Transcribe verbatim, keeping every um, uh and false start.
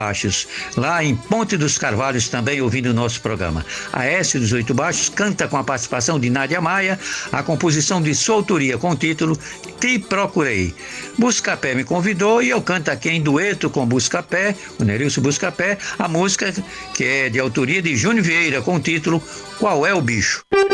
Baixos, lá em Ponte dos Carvalhos, também ouvindo o nosso programa. Aécio dos Oito Baixos canta com a participação de Nádia Maia, a composição de sua autoria com o título Te Procurei. Buscapé me convidou e eu canto aqui em dueto com Buscapé, o Nerilson Buscapé, a música que é de autoria de Júnior Vieira com o título Qual é o Bicho?